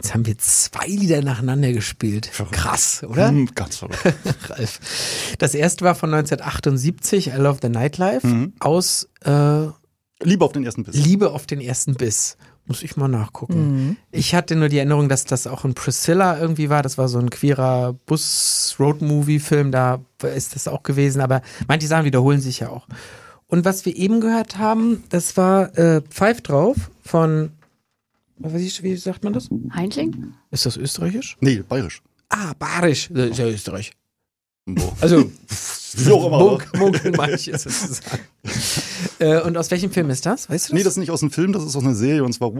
Jetzt haben wir 2 Lieder nacheinander gespielt. Krass, oder? Ganz verrückt. Ralf. Das erste war von 1978, I Love the Nightlife, aus Liebe auf den ersten Biss. Liebe auf den ersten Biss. Muss ich mal nachgucken. Ich hatte nur die Erinnerung, dass das auch in Priscilla irgendwie war. Das war so ein queerer Bus-Road-Movie-Film. Da ist das auch gewesen. Aber manche Sachen wiederholen sich ja auch. Und was wir eben gehört haben, das war Pfeif drauf von, wie sagt man das? Heinzling? Ist das österreichisch? Nee, bayerisch. Ah, bayerisch. Das ist ja Österreich. Boah. Also, Wie auch immer. Munkeln manche sozusagen. Und aus welchem Film ist das? Weißt du das? Nee, das ist nicht aus dem Film, das ist aus einer Serie und zwar